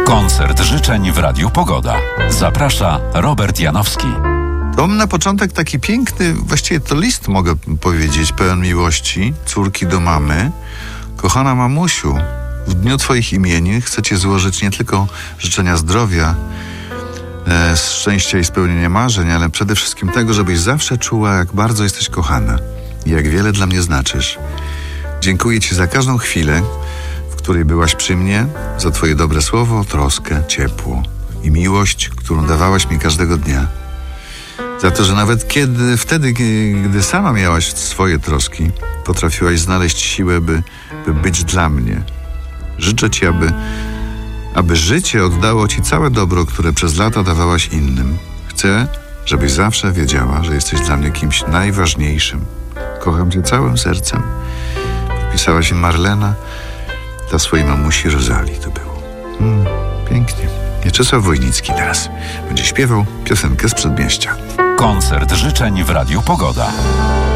Koncert życzeń w Radiu Pogoda. Zaprasza Robert Janowski. To na początek taki piękny, właściwie to list, mogę powiedzieć, pełen miłości, córki do mamy. Kochana mamusiu, w dniu Twoich imienin chcę Ci złożyć nie tylko życzenia zdrowia, szczęścia i spełnienia marzeń, ale przede wszystkim tego, żebyś zawsze czuła, jak bardzo jesteś kochana i jak wiele dla mnie znaczysz. Dziękuję Ci za każdą chwilę, w której byłaś przy mnie, za Twoje dobre słowo, troskę, ciepło i miłość, którą dawałaś mi każdego dnia. Za to, że nawet wtedy, gdy sama miałaś swoje troski, potrafiłaś znaleźć siłę, by być dla mnie. Życzę Ci, aby życie oddało Ci całe dobro, które przez lata dawałaś innym. Chcę, żebyś zawsze wiedziała, że jesteś dla mnie kimś najważniejszym. Kocham Cię całym sercem. Pisała się Marlena, dla swojej mamusi Rozali to było. Pięknie. Mieczysław Wojnicki teraz będzie śpiewał piosenkę z Przedmieścia. Koncert życzeń w Radiu Pogoda.